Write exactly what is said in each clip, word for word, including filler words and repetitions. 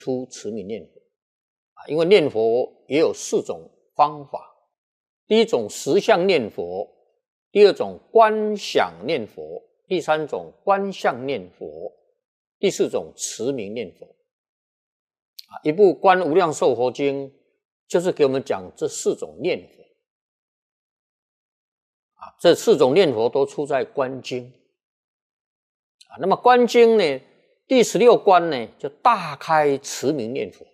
出持名念佛啊，因为念佛也有四种方法，第一种实相念佛，第二种观想念佛，第三种观相念佛，第四种持名念佛。啊，一部《观无量寿佛经》就是给我们讲这四种念佛。啊，这四种念佛都出在《观经》。啊，那么《观经》呢，第十六观呢，就大开持名念佛。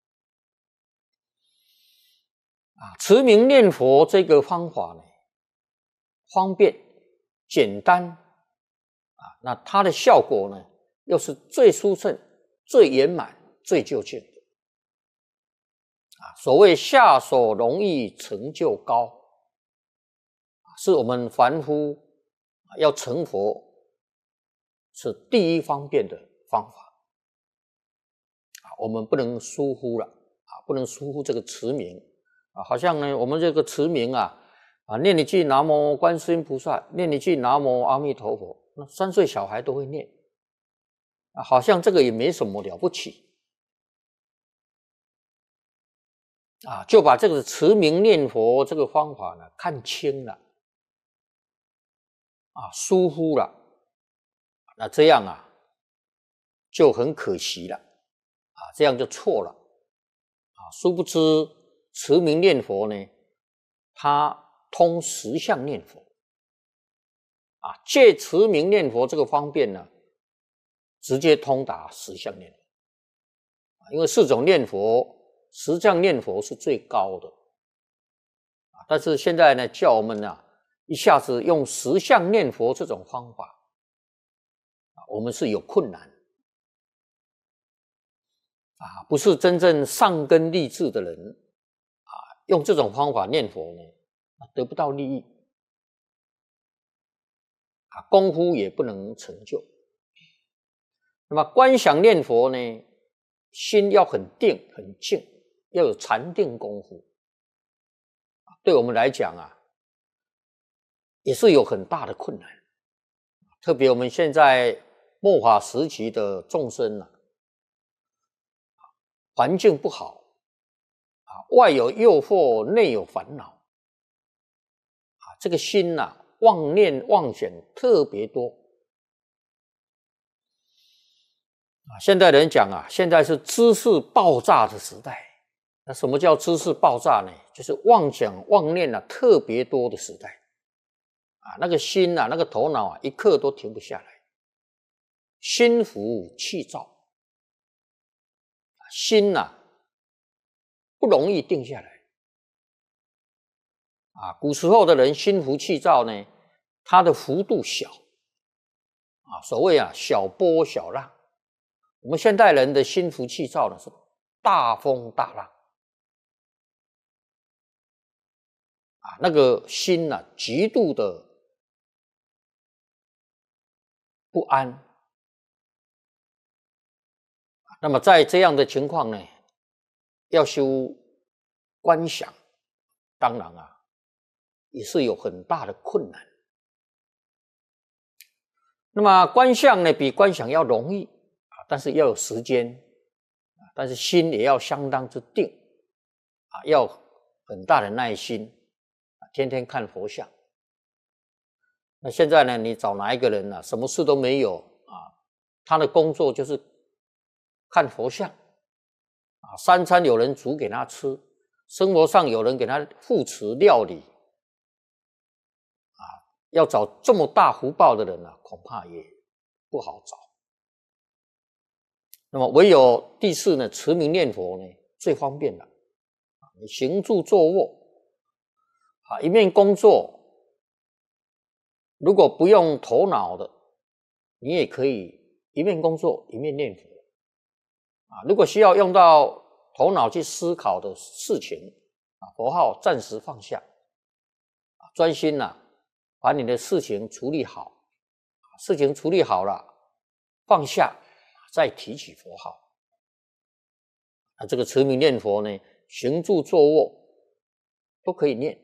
啊，持名念佛这个方法呢，方便、简单，啊，那它的效果呢，又是最殊胜、最圆满、最究竟的。啊，所谓下手容易成就高，是我们凡夫要成佛是第一方便的方法。啊，我们不能疏忽了，啊，不能疏忽这个持名。啊，好像呢，我们这个持名啊，啊，念一句南无观世音菩萨，念一句南无阿弥陀佛，那三岁小孩都会念，啊，好像这个也没什么了不起，啊，就把这个持名念佛这个方法呢看轻了，啊，疏忽了，那这样啊就很可惜了，啊，这样就错了，啊，殊不知。持名念佛呢，它通实相念佛，啊，借持名念佛这个方便呢，直接通达实相念佛。因为四种念佛，实相念佛是最高的，啊，但是现在呢，叫我们呢，一下子用实相念佛这种方法，啊，我们是有困难，啊，不是真正上根立志的人。用这种方法念佛呢，得不到利益，啊，功夫也不能成就。那么观想念佛呢，心要很定很静，要有禅定功夫。对我们来讲啊，也是有很大的困难。特别我们现在末法时期的众生啊，环境不好。外有诱惑，内有烦恼，啊，这个心呐、啊，妄念妄想特别多，啊，现代人讲啊，现在是知识爆炸的时代。那什么叫知识爆炸呢？就是妄想妄念啊特别多的时代，啊，那个心啊，那个头脑啊，一刻都停不下来，心浮气躁，心呐、啊。不容易定下来，啊，古时候的人心浮气躁呢，它的幅度小，啊，所谓啊小波小浪。我们现代人的心浮气躁呢是大风大浪，啊，那个心呢、啊、极度的不安。那么在这样的情况呢，要修观想，当然啊，也是有很大的困难。那么观相呢，比观想要容易啊，但是要有时间，但是心也要相当之定啊，要很大的耐心，天天看佛像。那现在呢，你找哪一个人啊，什么事都没有啊，他的工作就是看佛像。啊，三餐有人煮给他吃，生活上有人给他扶持料理，啊，要找这么大福报的人啊，恐怕也不好找。那么唯有第四呢，持名念佛呢最方便了。你行住坐卧，啊，一面工作，如果不用头脑的，你也可以一面工作一面念佛。啊，如果需要用到头脑去思考的事情，啊，佛号暂时放下，啊，专心呐、啊，把你的事情处理好，事情处理好了，放下，再提起佛号。啊，这个持名念佛呢，行住坐卧都可以念，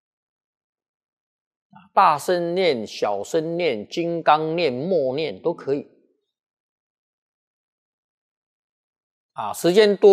啊，大声念、小声念、金刚念、默念都可以。 啊，时间多。